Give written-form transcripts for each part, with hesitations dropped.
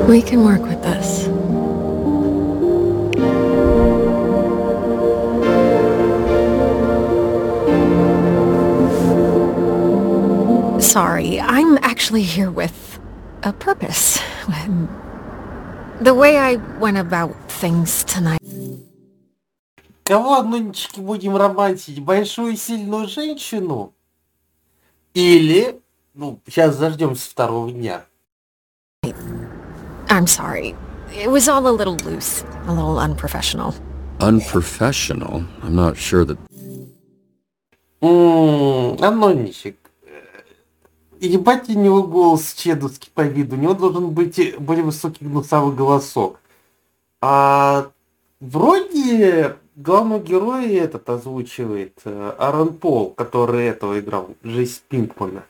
We can work with this. Sorry, I'm actually here with a purpose. The way I went about things tonight. Кого, нынчики, будем романтить? Большую сильную женщину? Или, сейчас дождемся второго дня. I'm sorry. It was all a little loose, a little unprofessional. Unprofessional? I'm not sure that... Анончик. Ебать, у него голос чедовский по виду. У него должен быть более высокий гнусавый голосок. А вроде главного героя этот озвучивает Аарон Пол, который этого играл, Джейси Пинкмана.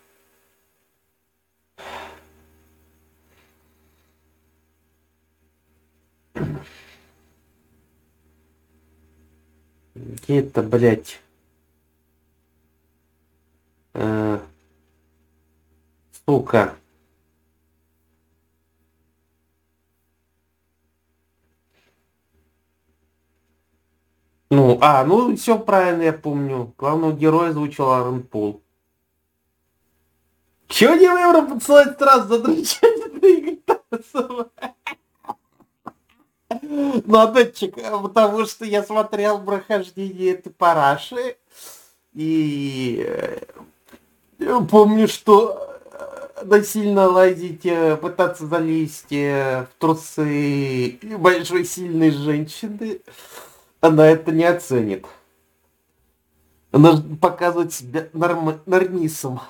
Где это, блядь? Сука. Все правильно, я помню. Главного героя озвучил Аарон Пол. Чего не выбрал посылать сразу задручать опять-таки, потому что я смотрел прохождение этой параши и помню, что насильно лазить, пытаться залезть в трусы большой сильной женщины, она это не оценит. Она показывает себя нормисом.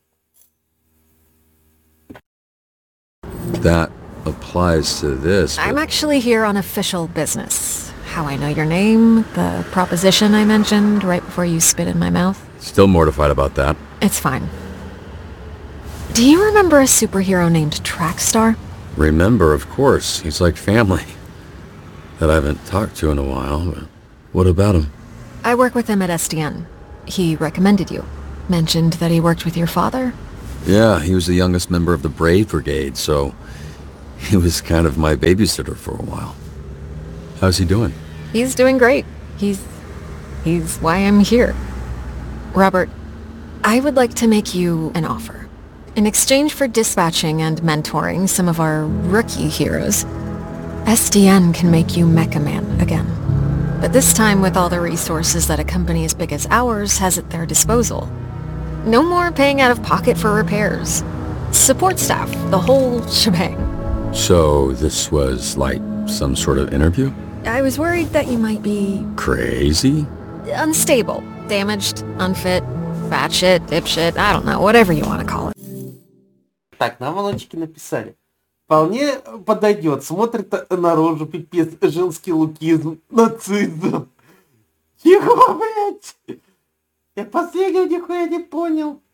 That applies to this. I'm actually here on official business. How I know your name, the proposition I mentioned right before you spit in my mouth. Still mortified about that. It's fine. Do you remember a superhero named Trackstar? Remember, of course. He's like family. That I haven't talked to in a while, but what about him? I work with him at SDN. He recommended you. Mentioned that he worked with your father? Yeah, he was the youngest member of the Brave Brigade, so he was kind of my babysitter for a while. How's he doing? He's doing great. He's why I'm here. Robert, I would like to make you an offer. In exchange for dispatching and mentoring some of our rookie heroes, SDN can make you Mecha Man again. But this time with all the resources that a company as big as ours has at their disposal. No more paying out of pocket for repairs. Support staff, the whole shebang. So this was like some sort of interview? I was worried that you might be... Crazy? Unstable, damaged, unfit, batshit, dipshit, I don't know, whatever you want to call it. Так, нам волочки написали. Вполне подойдет. Смотрит наружу, пипец, женский лукизм, нацизм. Чего, блядь? Я последнего нихуя не понял.